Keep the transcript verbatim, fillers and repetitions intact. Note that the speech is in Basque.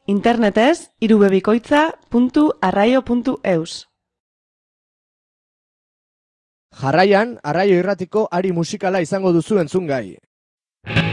Internetez irubebikoitza puntu arraio puntu eus. Jarraian, Arraio Irratiko ari musikala izango duzu entzungai.